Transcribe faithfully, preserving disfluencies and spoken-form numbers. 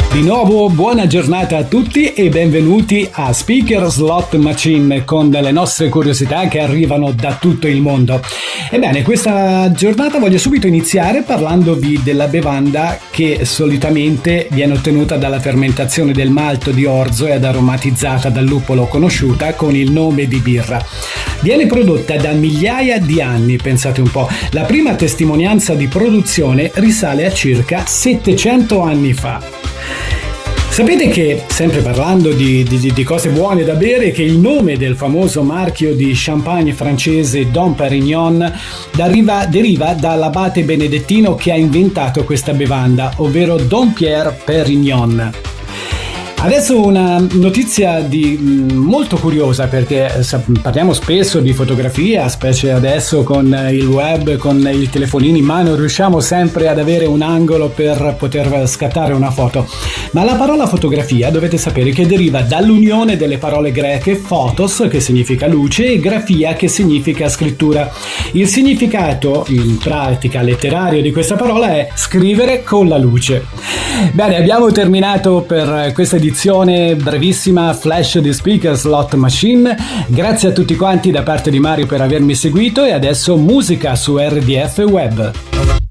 Di nuovo buona giornata a tutti e benvenuti a Speaker Slot Machine con le nostre curiosità che arrivano da tutto il mondo. Ebbene, questa giornata voglio subito iniziare parlandovi della bevanda che solitamente viene ottenuta dalla fermentazione del malto di orzo ed aromatizzata dal luppolo, conosciuta con il nome di birra. Viene prodotta da migliaia di anni, pensate un po'. La prima testimonianza di produzione risale a circa settecento anni fa. Sapete che, sempre parlando di, di, di cose buone da bere, che il nome del famoso marchio di champagne francese Dom Pérignon deriva, deriva dall'abate benedettino che ha inventato questa bevanda, ovvero Dom Pierre Pérignon. Adesso una notizia di, mh, molto curiosa, perché sa, parliamo spesso di fotografia, specie adesso con il web, con il telefonino in mano, riusciamo sempre ad avere un angolo per poter scattare una foto. Ma la parola fotografia dovete sapere che deriva dall'unione delle parole greche photos, che significa luce, e grafia, che significa scrittura. Il significato, in pratica letterario, di questa parola è scrivere con la luce. Bene, abbiamo terminato per questa edizione brevissima flash di Speaker Slot Machine. Grazie a tutti quanti da parte di Mario per avermi seguito, e adesso musica su R D F Web.